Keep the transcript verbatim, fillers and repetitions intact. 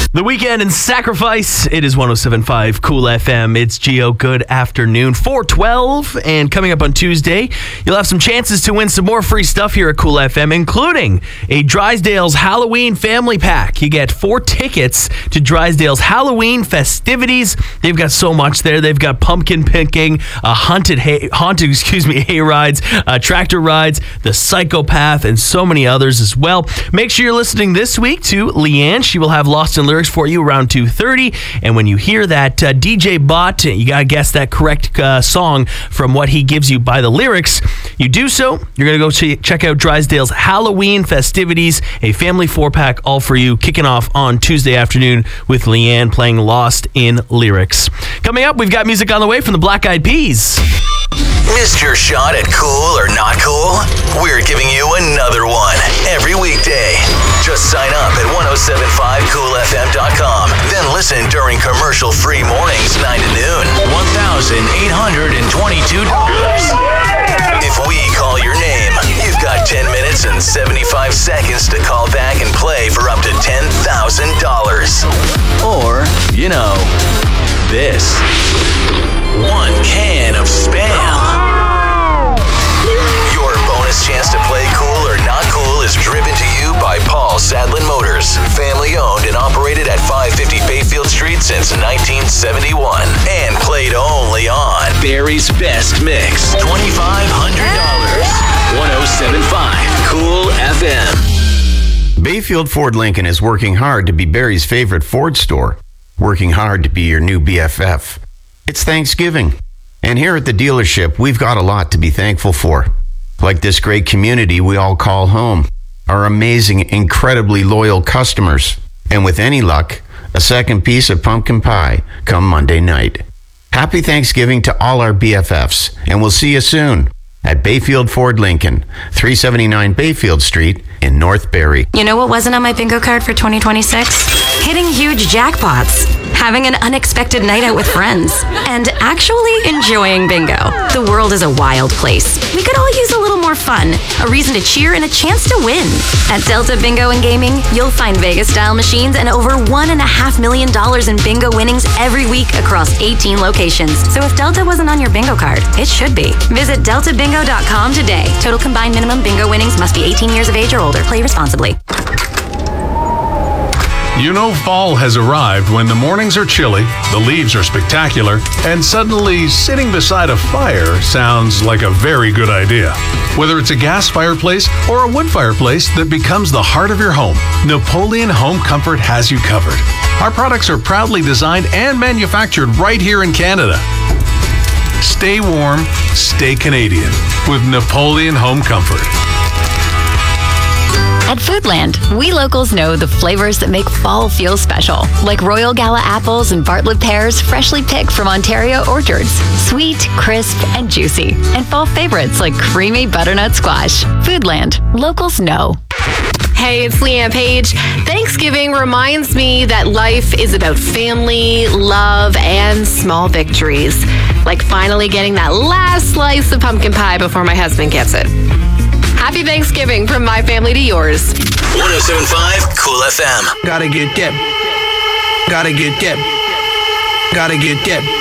The Weekend and Sacrifice. It is one oh seven point five Cool F M. It's Gio. Good afternoon. four twelve. And coming up on Tuesday, you'll have some chances to win some more free stuff here at Cool F M, including a Drysdale's Halloween family pack. You get four tickets to Drysdale's Halloween festivities. They've got so much there. They've got pumpkin picking, uh, haunted, hay, haunted, excuse me, hay rides, uh, tractor rides, the Psychopath, and so many others as well. Make sure you're listening this week to Leanne. She will have Lost in Lyrics for you around two thirty, and when you hear that uh, D J Bot, you gotta guess that correct uh, song from what he gives you by the lyrics. You do so, you're gonna go ch- check out Drysdale's Halloween festivities, a family four-pack all for you, kicking off on Tuesday afternoon with Leanne playing Lost in Lyrics. Coming up, we've got music on the way from the Black Eyed Peas. Missed your shot at cool or not cool? We're giving you another one every weekday. Just sign up at ten seventy-five cool f m dot com. Then listen during commercial-free mornings, nine to noon. one thousand eight hundred twenty-two dollars. If we call your name, you've got ten minutes and seventy-five seconds to call back and play for up to ten thousand dollars. Or, you know, this. One can of Spam. Your bonus chance to play cool or not cool is driven to you by Paul Sadlin Motors. Family owned and operated at five fifty Bayfield Street since nineteen seventy-one. And played only on Barry's Best Mix. twenty-five hundred dollars. ten seventy-five Cool F M. Bayfield Ford Lincoln is working hard to be Barry's favorite Ford store. Working hard to be your new B F F. It's Thanksgiving, and here at the dealership, we've got a lot to be thankful for. Like this great community we all call home, our amazing, incredibly loyal customers, and with any luck, a second piece of pumpkin pie come Monday night. Happy Thanksgiving to all our B F Fs, and we'll see you soon at Bayfield Ford Lincoln, three seventy-nine Bayfield Street in North Barrie. You know what wasn't on my bingo card for twenty twenty-six? Hitting huge jackpots, having an unexpected night out with friends, and actually enjoying bingo. The world is a wild place. We could all use a little more fun, a reason to cheer, and a chance to win. At Delta Bingo and Gaming, you'll find Vegas-style machines and over one and a half million dollars in bingo winnings every week across eighteen locations. So if Delta wasn't on your bingo card, it should be. Visit delta bingo dot com today. Total combined minimum bingo winnings must be eighteen years of age or older. Play responsibly. You know fall has arrived when the mornings are chilly, the leaves are spectacular, and suddenly sitting beside a fire sounds like a very good idea. Whether it's a gas fireplace or a wood fireplace that becomes the heart of your home, Napoleon Home Comfort has you covered. Our products are proudly designed and manufactured right here in Canada. Stay warm, stay Canadian with Napoleon Home Comfort. At Foodland, we locals know the flavors that make fall feel special, like Royal Gala apples and Bartlett pears freshly picked from Ontario orchards. Sweet, crisp, and juicy. And fall favorites like creamy butternut squash. Foodland, locals know. Hey, it's Leanne Page. Thanksgiving reminds me that life is about family, love, and small victories. Like finally getting that last slice of pumpkin pie before my husband gets it. Happy Thanksgiving from my family to yours. ten seventy-five Cool F M. Gotta get dip. Gotta get dip. Gotta get dip.